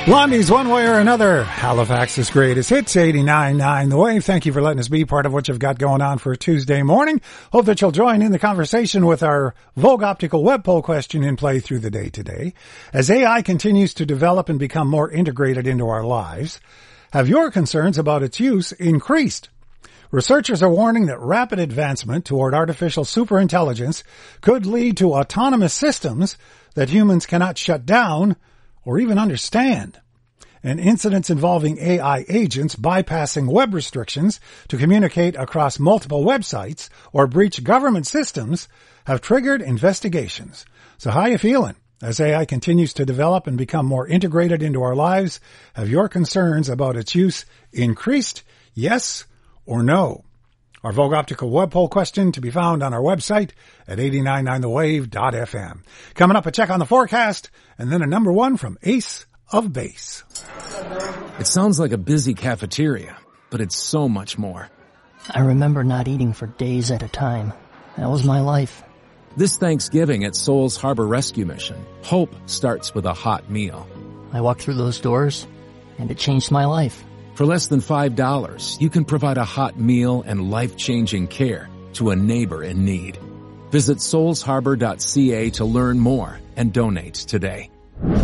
Blondie's One Way or Another, Halifax's greatest hits, 89.9 The Wave. Thank you for letting us be part of what you've got going on for a Tuesday morning. Hope that you'll join in the conversation with our Vogue Optical web poll question in play through the day today. As AI continues to develop and become more integrated into our lives, have your concerns about its use increased? Researchers are warning that rapid advancement toward artificial superintelligence could lead to autonomous systems that humans cannot shut down or even understand. And incidents involving AI agents bypassing web restrictions to communicate across multiple websites or breach government systems have triggered investigations. So how are you feeling? As AI continues to develop and become more integrated into our lives, have your concerns about its use increased? Yes or no? Our Vogue Optical web poll question to be found on our website at 899thewave.fm. Coming up, a check on the forecast, and then a number one from Ace of Base. It sounds like a busy cafeteria, but it's so much more. I remember not eating for days at a time. That was my life. This Thanksgiving at Souls Harbor Rescue Mission, hope starts with a hot meal. I walked through those doors, and it changed my life. For less than $5, you can provide a hot meal and life-changing care to a neighbor in need. Visit soulsharbor.ca to learn more and donate today.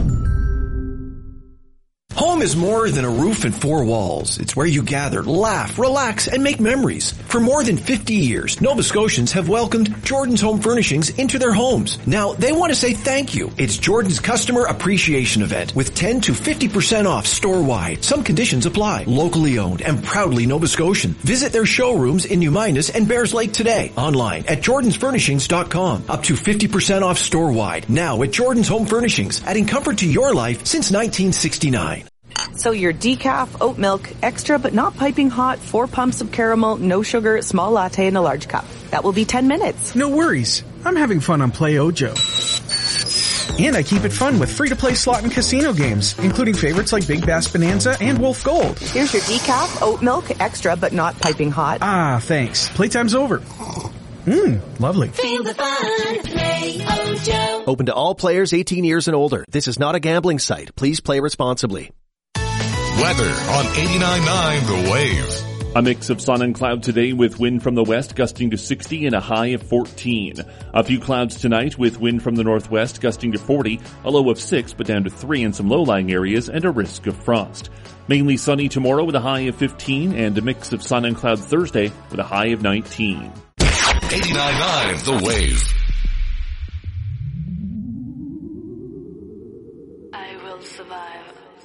Home is more than a roof and four walls. It's where you gather, laugh, relax, and make memories. For more than 50 years, Nova Scotians have welcomed Jordan's Home Furnishings into their homes. Now, they want to say thank you. It's Jordan's Customer Appreciation Event with 10 to 50% off store-wide. Some conditions apply. Locally owned and proudly Nova Scotian. Visit their showrooms in New Minas and Bears Lake today. Online at jordansfurnishings.com. Up to 50% off store-wide. Now at Jordan's Home Furnishings, adding comfort to your life since 1969. So your decaf, oat milk, extra but not piping hot, 4 pumps of caramel, no sugar, small latte in a large cup. That will be 10 minutes. No worries. I'm having fun on Play Ojo. And I keep it fun with free-to-play slot and casino games, including favorites like Big Bass Bonanza and Wolf Gold. Here's your decaf, oat milk, extra but not piping hot. Ah, thanks. Playtime's over. Lovely. Feel the fun. Play Ojo. Open to all players 18 years and older. This is not a gambling site. Please play responsibly. Weather on 89.9 The Wave. A mix of sun and cloud today with wind from the west gusting to 60 and a high of 14. A few clouds tonight with wind from the northwest gusting to 40, a low of 6 but down to 3 in some low-lying areas and a risk of frost. Mainly sunny tomorrow with a high of 15 and a mix of sun and cloud Thursday with a high of 19. 89.9 The Wave. I will survive.